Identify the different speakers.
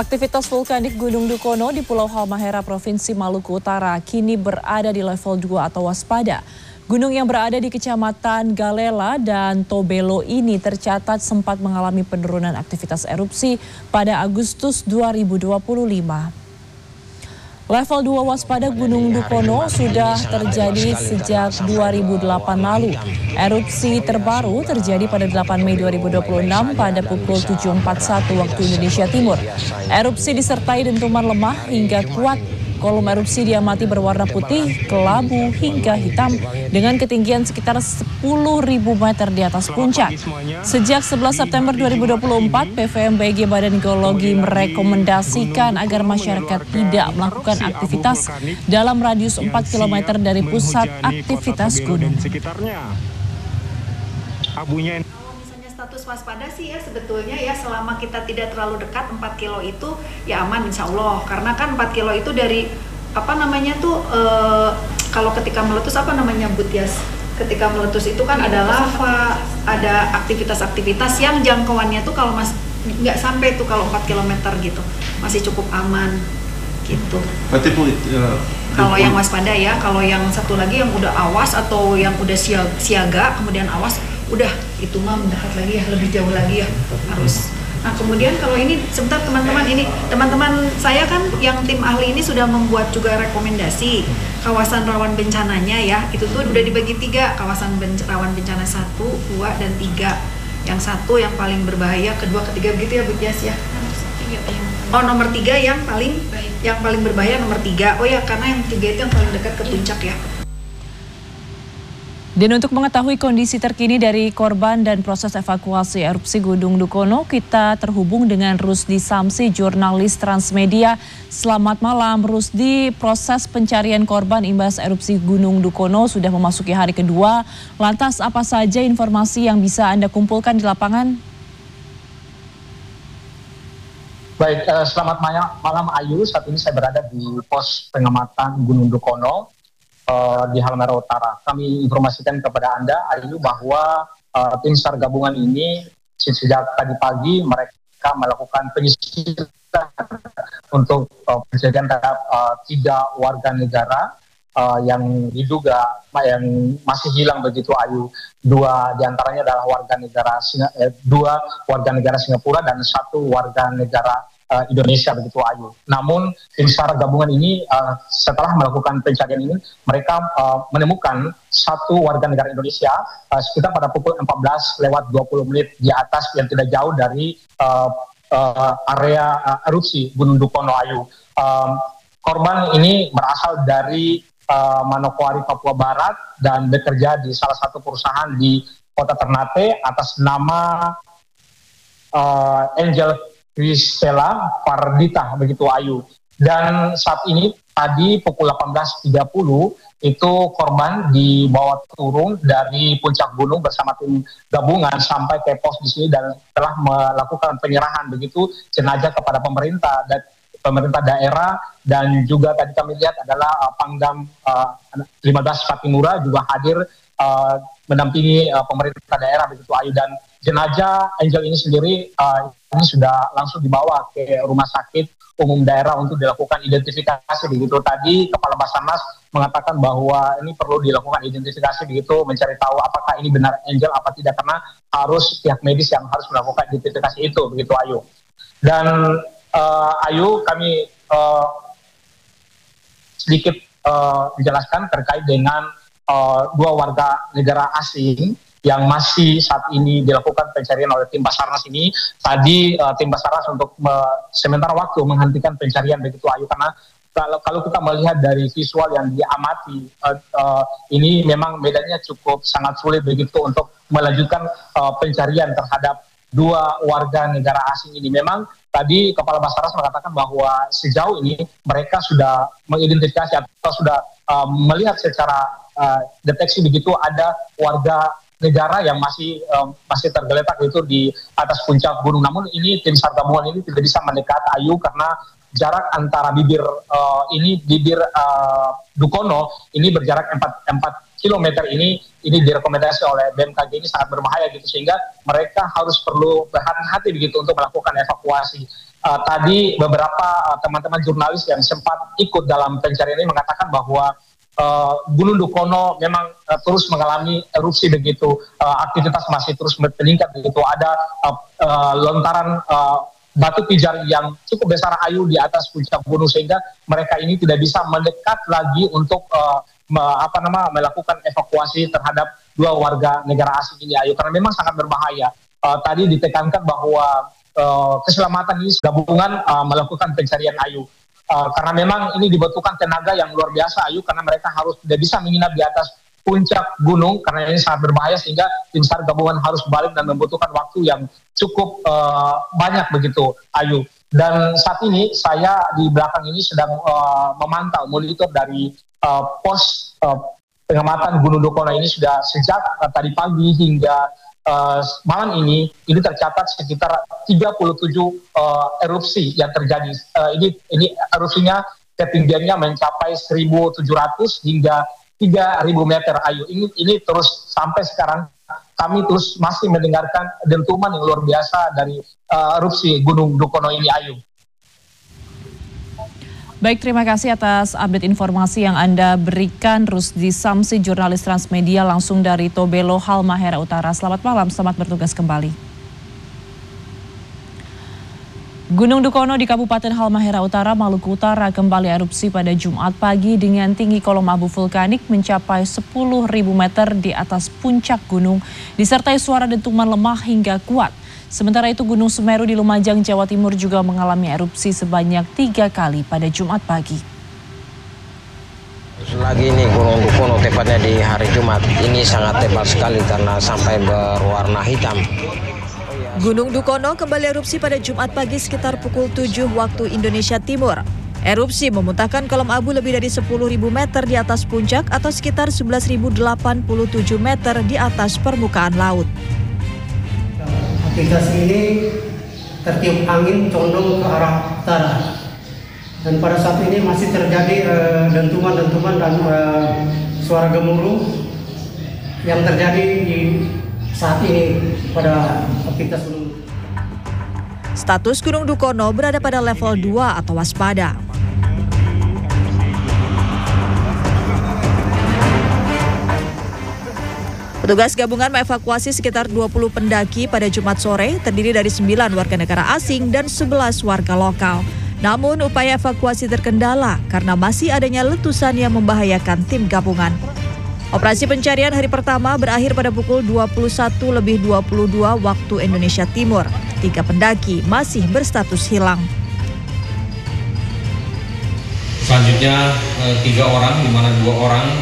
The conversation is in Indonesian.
Speaker 1: Aktivitas vulkanik Gunung Dukono di Pulau Halmahera, Provinsi Maluku Utara kini berada di level 2 atau waspada. Gunung yang berada di Kecamatan Galela dan Tobelo ini tercatat sempat mengalami penurunan aktivitas erupsi pada Agustus 2025. Level 2 waspada Gunung Dukono sudah terjadi sejak 2008 lalu. Erupsi terbaru terjadi pada 8 Mei 2026 pada pukul 7.41 waktu Indonesia Timur. Erupsi disertai dentuman lemah hingga kuat. Kolom erupsi diamati berwarna putih, kelabu hingga hitam dengan ketinggian sekitar 10.000 meter di atas puncak. Sejak 11 September 2024, PVMBG Badan Geologi merekomendasikan agar masyarakat tidak melakukan aktivitas dalam radius 4 km dari pusat aktivitas gunung.
Speaker 2: Status waspada sih ya sebetulnya ya selama kita tidak terlalu dekat 4 kilo itu ya aman insya Allah, karena kan 4 kilo itu dari kalau ketika meletus ketika meletus itu kan ada lava, ada aktivitas-aktivitas yang jangkauannya tuh kalau nggak sampai tuh kalau 4 km gitu masih cukup aman gitu.
Speaker 3: Berarti
Speaker 2: kalau yang waspada ya, kalau yang satu lagi yang udah awas atau yang udah siaga kemudian awas, udah itu mah mendekat lagi ya, lebih jauh lagi ya harus. Nah kemudian kalau ini sebentar teman-teman saya kan yang tim ahli ini sudah membuat juga rekomendasi kawasan rawan bencananya ya, itu tuh udah dibagi 3 kawasan rawan bencana 1, 2, dan 3. Yang 1 yang paling berbahaya, kedua, ketiga begitu ya Bu Tias ya. Oh nomor 3 yang paling berbahaya nomor 3. Oh ya karena yang 3 itu yang paling dekat ke puncak ya.
Speaker 1: Dan untuk mengetahui kondisi terkini dari korban dan proses evakuasi erupsi Gunung Dukono, kita terhubung dengan Rusdi Samsi, jurnalis Transmedia. Selamat malam Rusdi, proses pencarian korban imbas erupsi Gunung Dukono sudah memasuki hari kedua. Lantas apa saja informasi yang bisa Anda kumpulkan di lapangan?
Speaker 4: Baik, selamat malam Ayu. Saat ini saya berada di pos pengamatan Gunung Dukono di Halmahera Utara. Kami informasikan kepada Anda, Ayu, bahwa tim SAR gabungan ini sejak tadi pagi mereka melakukan penyisiran untuk pencarian terhadap 3 warga negara yang diduga yang masih hilang begitu Ayu. 2 diantaranya adalah warga negara 2 warga negara Singapura dan 1 warga negara Indonesia begitu Ayu. Namun tim SAR gabungan ini setelah melakukan pencarian ini mereka menemukan 1 warga negara Indonesia sekitar pada pukul 14:20 di atas yang tidak jauh dari area erupsi Gunung Dukono Ayu. Korban ini berasal dari Manokwari, Papua Barat dan bekerja di salah satu perusahaan di Kota Ternate atas nama Angel Priscilla Fardita begitu Ayu. Dan saat ini tadi pukul 18.30 itu korban dibawa turun dari puncak gunung bersama tim gabungan sampai ke pos di sini dan telah melakukan penyerahan begitu jenazah kepada pemerintah daerah, dan juga tadi kami lihat adalah Pangdam 15 Patimura juga hadir mendampingi pemerintah daerah begitu Ayu. Dan jenazah Angel ini sendiri ini sudah langsung dibawa ke rumah sakit umum daerah untuk dilakukan identifikasi begitu. Tadi Kepala Basarnas mengatakan bahwa ini perlu dilakukan identifikasi begitu, mencari tahu apakah ini benar Angel apa tidak, karena harus pihak medis yang harus melakukan identifikasi itu begitu Ayu. Dan Ayu, kami sedikit menjelaskan terkait dengan 2 warga negara asing yang masih saat ini dilakukan pencarian oleh tim Basarnas ini. Tadi tim Basarnas untuk sementara waktu menghentikan pencarian begitu Ayu, karena kalau kita melihat dari visual yang diamati ini memang medannya cukup sangat sulit begitu untuk melanjutkan pencarian terhadap 2 warga negara asing ini. Memang tadi Kepala Basarnas mengatakan bahwa sejauh ini mereka sudah mengidentifikasi atau sudah melihat secara deteksi begitu ada warga negara yang masih tergeletak itu di atas puncak gunung. Namun ini tim SAR gabungan ini tidak bisa mendekat Ayu karena jarak antara bibir Dukono ini berjarak 4 km ini direkomendasi oleh BMKG ini sangat berbahaya gitu, sehingga mereka harus perlu berhati-hati begitu untuk melakukan evakuasi. tadi beberapa teman-teman jurnalis yang sempat ikut dalam pencarian ini mengatakan bahwa Gunung Dukono memang terus mengalami erupsi begitu, aktivitas masih terus meningkat begitu. Ada lontaran batu pijar yang cukup besar Ayu di atas puncak gunung, sehingga mereka ini tidak bisa mendekat lagi untuk melakukan evakuasi terhadap 2 warga negara asing ini, Ayu, karena memang sangat berbahaya. Tadi ditekankan bahwa keselamatan ini gabungan melakukan pencarian Ayu, karena memang ini dibutuhkan tenaga yang luar biasa, Ayu, karena mereka harus tidak bisa menginap di atas puncak gunung karena ini sangat berbahaya, sehingga tim SAR gabungan harus balik dan membutuhkan waktu yang cukup banyak begitu, Ayu. Dan saat ini saya di belakang ini sedang memantau monitor dari pos pengamatan Gunung Dukono ini sudah sejak tadi pagi hingga malam ini tercatat sekitar 37 erupsi yang terjadi. Ini erupsinya ketinggiannya mencapai 1.700 hingga 3.000 meter, Ayu. Ini terus sampai sekarang kami terus masih mendengarkan dentuman yang luar biasa dari erupsi Gunung Dukono ini, Ayu.
Speaker 1: Baik, terima kasih atas update informasi yang Anda berikan, Rusdi Samsi, jurnalis Transmedia langsung dari Tobelo, Halmahera Utara. Selamat malam, selamat bertugas kembali. Gunung Dukono di Kabupaten Halmahera Utara, Maluku Utara kembali erupsi pada Jumat pagi dengan tinggi kolom abu vulkanik mencapai 10.000 meter di atas puncak gunung, disertai suara dentuman lemah hingga kuat. Sementara itu Gunung Semeru di Lumajang, Jawa Timur juga mengalami erupsi sebanyak 3 kali pada Jumat pagi.
Speaker 3: Lagi ini Gunung Dukono tepatnya di hari Jumat ini sangat tebal sekali karena sampai berwarna hitam.
Speaker 5: Gunung Dukono kembali erupsi pada Jumat pagi sekitar pukul 7 waktu Indonesia Timur. Erupsi memuntahkan kolom abu lebih dari 10.000 meter di atas puncak atau sekitar 11.087 meter di atas permukaan laut.
Speaker 6: Aktivitas ini tertiup angin condong ke arah utara, dan pada saat ini masih terjadi dentuman-dentuman dan suara gemuruh yang terjadi di saat ini pada aktivitas gunung.
Speaker 5: Status Gunung Dukono berada pada level 2 atau waspada. Petugas gabungan mengevakuasi sekitar 20 pendaki pada Jumat sore, terdiri dari 9 warga negara asing dan 11 warga lokal. Namun upaya evakuasi terkendala karena masih adanya letusan yang membahayakan tim gabungan. Operasi pencarian hari pertama berakhir pada pukul 21:22 waktu Indonesia Timur. 3 pendaki masih berstatus hilang.
Speaker 7: Selanjutnya 3 orang, di mana 2 orang